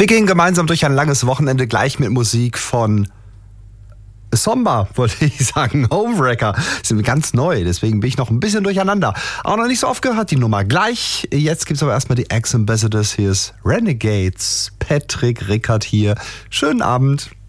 Wir gehen gemeinsam durch ein langes Wochenende gleich mit Musik von Somba, wollte ich sagen. Homewrecker. Sind ganz neu, deswegen bin ich noch ein bisschen durcheinander. Auch noch nicht so oft gehört, die Nummer. Gleich, jetzt gibt's aber erstmal die Ex-Ambassadors. Hier ist Renegades. Patrick Rickard hier. Schönen Abend.